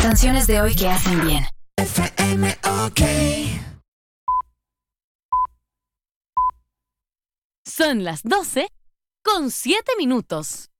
Canciones de hoy que hacen bien. FM OK. Son las 12:07.